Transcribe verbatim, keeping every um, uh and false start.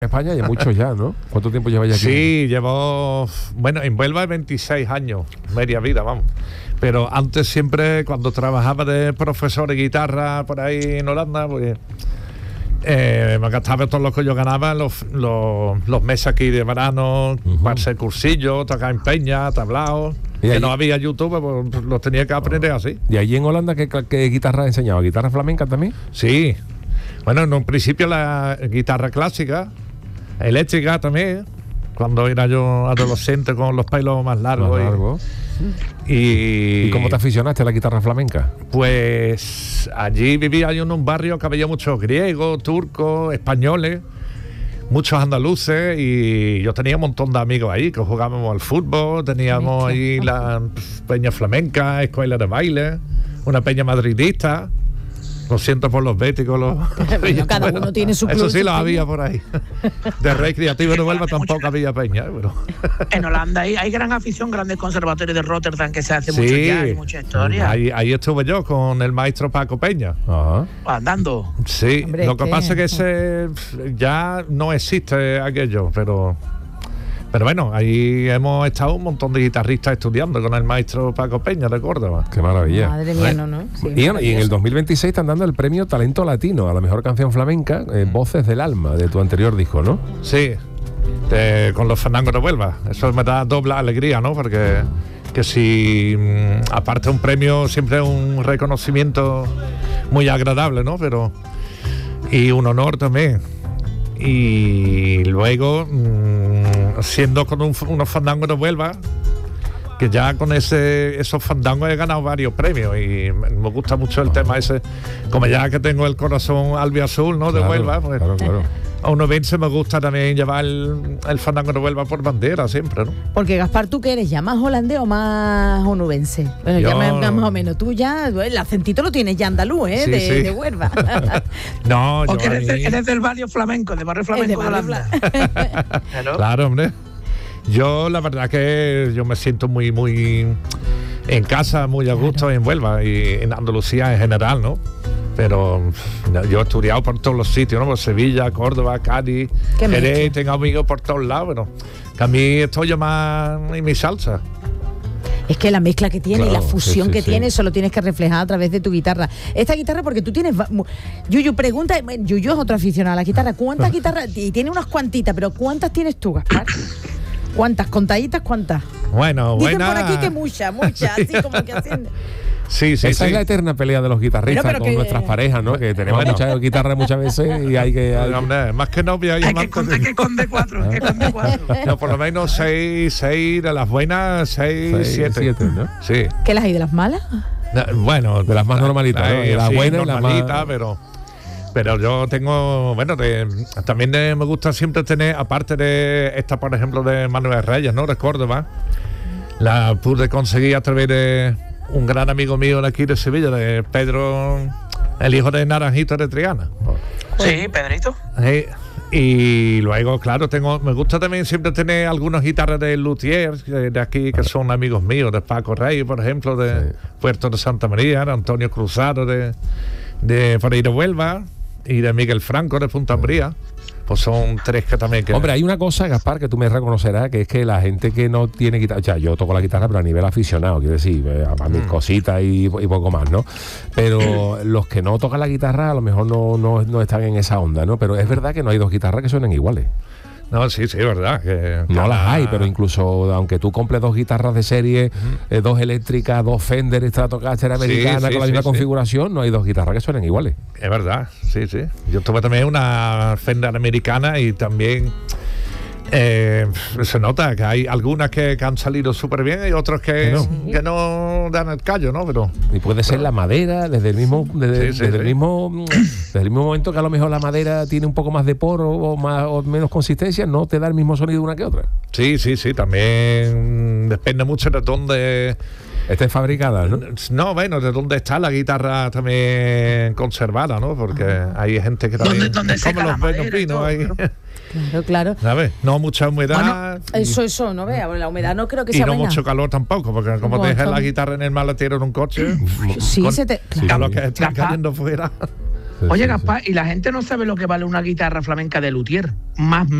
España ya mucho ya, ¿no? ¿Cuánto tiempo lleváis aquí? Sí, llevo, bueno, en Huelva veintiséis años, media vida, vamos. Pero antes siempre, cuando trabajaba de profesor de guitarra por ahí en Holanda, pues eh, me gastaba todo lo que yo ganaba los, los, los meses aquí de verano, uh-huh. para hacer cursillos, tocar en peña, tablaos. Que no había YouTube, pues los tenía que aprender así. ¿Y allí en Holanda qué, qué guitarra enseñaba? ¿Guitarra flamenca también? Sí. Bueno, en un principio la guitarra clásica, eléctrica también, cuando era yo adolescente con los pelos más largos. Más largo. y, y, ¿Y cómo te aficionaste a la guitarra flamenca? Pues allí vivía yo en un barrio que había muchos griegos, turcos, españoles, muchos andaluces, y yo tenía un montón de amigos ahí que jugábamos al fútbol, teníamos ahí la peña flamenca, escuela de baile, una peña madridista. Lo siento por los béticos. Los... Bueno, cada uno bueno, tiene su club. Eso sí lo había por ahí. De recreativo de Huelva tampoco había peña. Pero... En Holanda hay, hay gran afición, grandes conservatorios de Rotterdam que se hace sí, mucho ya, hay mucha historia. Ahí, ahí estuve yo con el maestro Paco Peña. Ajá. Andando. Sí, Hombre, lo que ¿qué? pasa es que ese ya no existe aquello, pero... Pero bueno, ahí hemos estado un montón de guitarristas estudiando con el maestro Paco Peña de Córdoba. Qué maravilla. Madre mía, no, no. Sí, y, y en el dos mil veintiséis están dando el premio Talento Latino a la mejor canción flamenca, eh, Voces del Alma, de tu anterior disco, ¿no? Sí, de, con los fandangos de Huelva. Eso me da doble alegría, ¿no? Porque que si, aparte un premio, siempre es un reconocimiento muy agradable, ¿no? Pero y un honor también. Y luego, mmm, siendo con un, unos fandangos de Huelva, que ya con ese esos fandangos he ganado varios premios y me gusta mucho el tema ese, como ya que tengo el corazón albiazul, ¿no? De claro, Huelva, pues claro, claro. A uno vence me gusta también llevar el, el fandango de Huelva por bandera siempre, ¿no? Porque Gaspar, ¿tú qué eres? ¿Ya más holandés o más onubense? Bueno, Yo... ya más, más o menos. Tú ya, el acentito lo tienes ya andaluz, ¿eh? Sí, de, sí. de Huelva. No, yo Porque eres, ahí... eres del barrio flamenco, del barrio flamenco de, de Holanda. Claro. Claro, hombre. Yo la verdad que yo me siento muy, muy en casa, muy a gusto claro. en Huelva y en Andalucía en general, ¿no? Pero yo he estudiado por todos los sitios, ¿no? Por Sevilla, Córdoba, Cádiz, Jerez, tengo amigos por todos lados, pero que a mí estoy yo más en mi salsa. Es que la mezcla que tiene claro, y la fusión sí, sí, que sí. tiene, eso lo tienes que reflejar a través de tu guitarra. Esta guitarra, porque tú tienes... Yuyu pregunta, Yuyu es otro aficionado a la guitarra, ¿cuántas guitarras? Y tiene unas cuantitas, pero ¿cuántas tienes tú, Gaspar? ¿Cuántas? ¿Contaditas cuántas? Bueno, dicen buena... por aquí que muchas, muchas, sí. así como que haciendo... Sí, sí, Esa sí. es la eterna pelea de los guitarristas pero, pero con que... nuestras parejas, ¿no? Que tenemos bueno. muchas guitarras muchas veces y hay que... Hay... Hombre, más que novia hay, hay más que con, hay que con D cuatro, hay que con D cuatro. No, por lo menos seis, seis de las buenas, seis, Seis, siete. siete, ¿no? Sí. ¿Qué las hay de las malas? Bueno, de las más normalitas, ¿no? De las sí, buenas y las más... pero... Pero yo tengo, bueno, de, también de, me gusta siempre tener, aparte de esta, por ejemplo, de Manuel Reyes, ¿no? De Córdoba, la pude conseguir a través de un gran amigo mío de aquí de Sevilla, de Pedro, el hijo de Naranjito de Triana. Sí, Pedrito. Sí. Y luego, claro, tengo, me gusta también siempre tener algunas guitarras de luthier de aquí que son amigos míos, de Paco Rey, por ejemplo, de sí. Puerto de Santa María, de Antonio Cruzado, de, de por ahí de Huelva, y de Miguel Franco de Punta Umbría. Pues son tres que también que... Hombre, hay una cosa, Gaspar, que tú me reconocerás, que es que la gente que no tiene guitarra, o sea, yo toco la guitarra pero a nivel aficionado, quiero decir, a, a mis mm. cositas y, y poco más, ¿no? Pero los que no tocan la guitarra a lo mejor no, no, no están en esa onda, ¿no? Pero es verdad que no hay dos guitarras que suenen iguales. No, sí, sí, es verdad. Que no cada... las hay, pero incluso aunque tú compres dos guitarras de serie, uh-huh. eh, dos eléctricas, dos Fender Stratocaster americanas sí, sí, con la misma sí, configuración, sí. no hay dos guitarras que suenen iguales. Es verdad, sí, sí. Yo tuve también una Fender americana y también eh, se nota que hay algunas que, que han salido súper bien y otras que, que, no. que no dan el callo, ¿no? Pero y puede ser pero, la madera desde el mismo desde, sí, sí, desde sí. el mismo desde el mismo momento que a lo mejor la madera tiene un poco más de poro o más o menos consistencia, no te da el mismo sonido una que otra. Sí, sí, sí, también depende mucho de dónde esté fabricada, ¿no? No, bueno, de dónde está la guitarra también conservada, ¿no? Porque hay gente que también... ¿Dónde, dónde como los buenos pinos ahí. Claro, claro. ¿Sabes? No mucha humedad. Bueno, eso, eso, no vea. La humedad no creo que y sea no buena. mucho calor tampoco, porque como te dejas la guitarra en el maletero en un coche, sí, con, se te... sí, a lo que está cayendo fuera. Oye, sí, Gaspar, y la gente no sabe lo que vale una guitarra flamenca de luthier. Más